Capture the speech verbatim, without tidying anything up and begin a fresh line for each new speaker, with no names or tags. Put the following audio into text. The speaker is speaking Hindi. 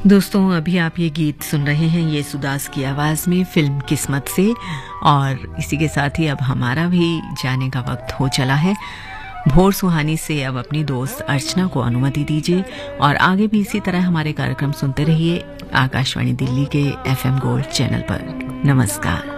दोस्तों, अभी आप ये गीत सुन रहे हैं ये सुदास की आवाज़ में फिल्म किस्मत से, और इसी के साथ ही अब हमारा भी जाने का वक्त हो चला है। भोर सुहानी से अब अपनी दोस्त अर्चना को अनुमति दीजिए, और आगे भी इसी तरह हमारे कार्यक्रम सुनते रहिए आकाशवाणी दिल्ली के एफ एम गोल्ड चैनल पर। नमस्कार।